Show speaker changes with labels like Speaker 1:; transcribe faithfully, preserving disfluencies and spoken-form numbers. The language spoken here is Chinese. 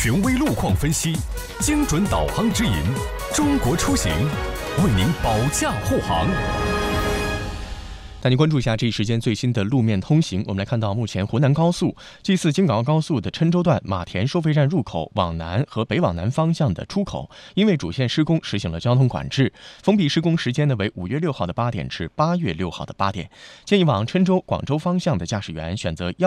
Speaker 1: 权威路况分析，精准导航指引，中国出行为您保驾护航。
Speaker 2: 带您关注一下这一时间最新的路面通行。我们来看到，目前湖南高速 G 四 京港澳高速的郴州段马田收费站入口往南和北往南方向的出口，因为主线施工实行了交通管制，封闭施工时间呢为五月六号的八点至八月六号的八点。建议往郴州、广州方向的驾驶员选择